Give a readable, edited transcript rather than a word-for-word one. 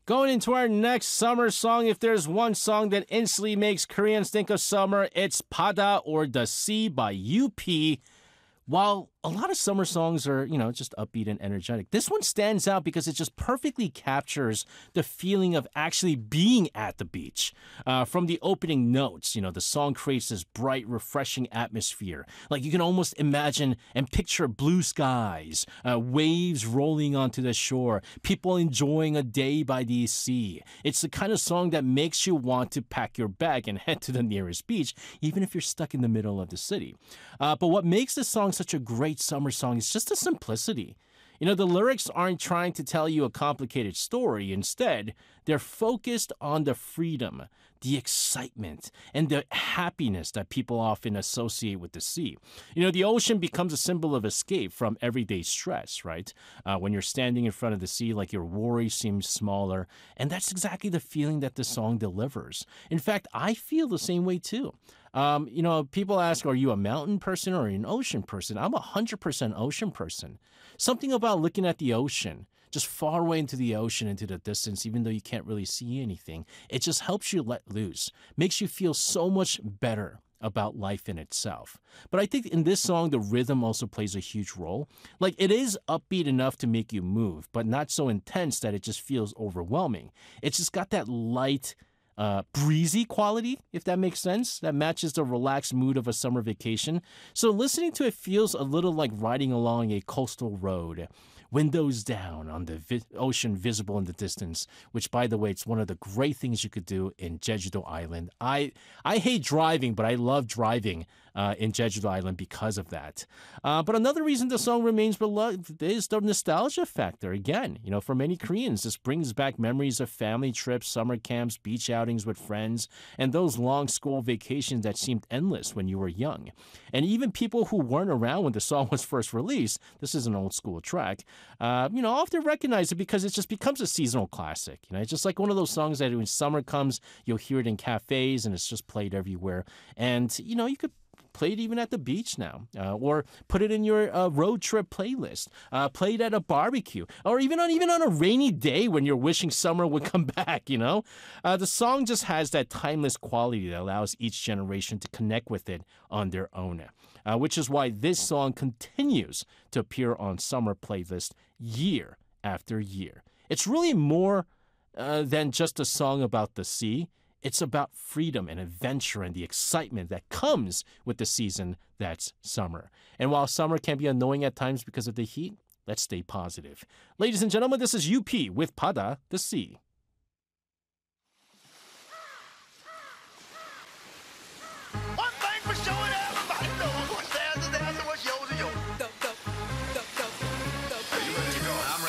Going into our next summer song, if there's one song that instantly makes Koreans think of summer, it's Pada or The Sea by UP. While a lot of summer songs are, just upbeat and energetic, this one stands out because it just perfectly captures the feeling of actually being at the beach. From the opening notes, the song creates this bright, refreshing atmosphere. Like you can almost imagine and picture blue skies, waves rolling onto the shore, people enjoying a day by the sea. It's the kind of song that makes you want to pack your bag and head to the nearest beach, even if you're stuck in the middle of the city. But what makes this song such a great summer song is just the simplicity. The lyrics aren't trying to tell you a complicated story. Instead, they're focused on the freedom, the excitement, and the happiness that people often associate with the sea. The ocean becomes a symbol of escape from everyday stress, right? When you're standing in front of the sea, like your worry seems smaller. And that's exactly the feeling that the song delivers. In fact, I feel the same way too. People ask, are you a mountain person or an ocean person? I'm 100% ocean person. Something about looking at the ocean, just far away into the ocean, into the distance, even though you can't really see anything, it just helps you let loose, makes you feel so much better about life in itself. But I think in this song, the rhythm also plays a huge role. Like it is upbeat enough to make you move, but not so intense that it just feels overwhelming. It's just got that light, breezy quality, if that makes sense, that matches the relaxed mood of a summer vacation. So listening to it feels a little like riding along a coastal road, windows down on the ocean visible in the distance, which, by the way, it's one of the great things you could do in Jeju-do Island. I hate driving, but I love driving in Jeju-do Island because of that. But another reason the song remains beloved is the nostalgia factor. Again, for many Koreans, this brings back memories of family trips, summer camps, beach outings with friends, and those long school vacations that seemed endless when you were young. And even people who weren't around when the song was first released, this is an old school track, often recognize it because it just becomes a seasonal classic. It's just like one of those songs that when summer comes, you'll hear it in cafes and it's just played everywhere. And, you could play it even at the beach now, or put it in your road trip playlist, play it at a barbecue, or even on a rainy day when you're wishing summer would come back, The song just has that timeless quality that allows each generation to connect with it on their own, which is why this song continues to appear on summer playlists year after year. It's really more than just a song about the sea. It's about freedom and adventure and the excitement that comes with the season that's summer. And while summer can be annoying at times because of the heat, let's stay positive. Ladies and gentlemen, this is UP with Pada, The Sea.